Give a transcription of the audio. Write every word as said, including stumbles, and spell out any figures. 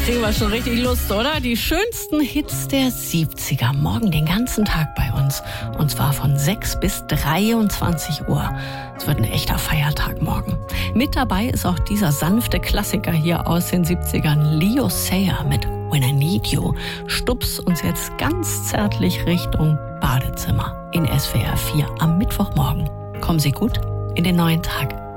kriegen wir schon richtig Lust, oder? Die schönsten Hits der siebziger. Morgen den ganzen Tag bei uns. Und zwar von sechs bis dreiundzwanzig Uhr. Es wird ein echter Feiertag morgen. Mit dabei ist auch dieser sanfte Klassiker hier aus den siebzigern. Leo Sayer mit When I Need You. Stups uns jetzt ganz zärtlich Richtung Badezimmer in S W R vier am Mittwochmorgen. Kommen Sie gut in den neuen Tag.